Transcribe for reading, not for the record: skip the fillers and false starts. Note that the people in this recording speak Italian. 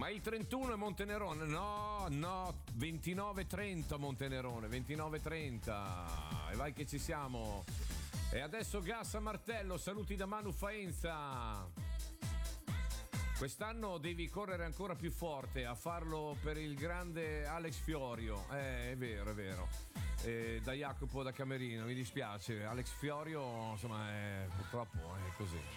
Ma il 31 è Montenerone? No, 29-30 Montenerone, 29-30. E vai che ci siamo. E adesso gas a martello, saluti da Manu Faenza. Quest'anno devi correre ancora più forte a farlo per il grande Alex Fiorio. È vero, è vero. Da Jacopo da Camerino, mi dispiace. Alex Fiorio, insomma, purtroppo è così.